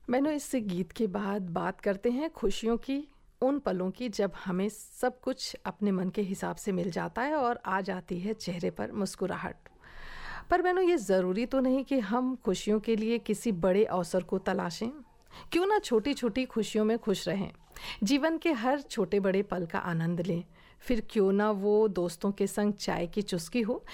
मैंने इस गीत के बाद बात करते हैं खुशियों की, उन पलों की जब हमें सब कुछ अपने मन के हिसाब से मिल जाता है और आ जाती है चेहरे पर मुस्कुराहट। पर मैंने ये ज़रूरी तो नहीं कि हम खुशियों के लिए किसी बड़े अवसर को तलाशें। क्यों ना छोटी-छोटी खुशियों में खुश रहें। जीवन के हर छोटे-बड़े पल का आनंद लें। फिर क्यों ना वो दोस्तों के संग चाय की चुस्की हो